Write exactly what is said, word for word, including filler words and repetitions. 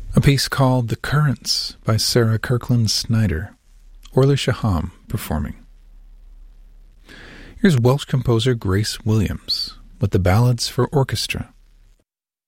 A piece called The Currents by Sarah Kirkland Snyder, Orla Shaham performing. Here's Welsh composer Grace Williams with the Ballads for Orchestra.